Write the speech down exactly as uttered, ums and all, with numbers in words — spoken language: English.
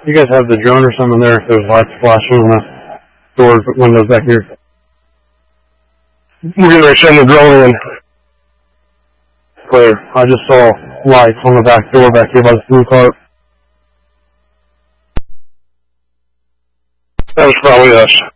You guys have the drone or something there? There's lights flashing on the doors, windows back here. We're going to send the drone in. Clear. I just saw lights on the back door back here by the blue car. That was probably us.